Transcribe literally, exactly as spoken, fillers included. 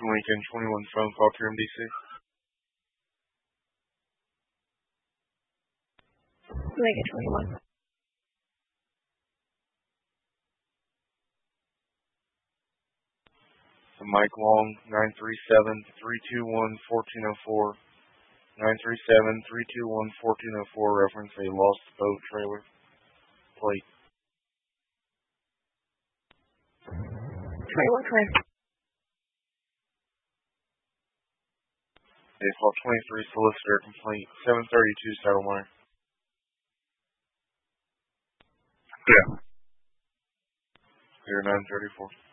Lincoln, twenty-one phone call to M D C. Lincoln twenty-one. So Mike Long, nine three seven, three two one, one four zero four. nine three seven, three two one, one four zero four, reference a lost boat trailer plate. twenty-one correct. Baseball twenty-three, solicitor complaint, seven thirty-two Saddlemeyer. Yeah. Clear nine thirty-four.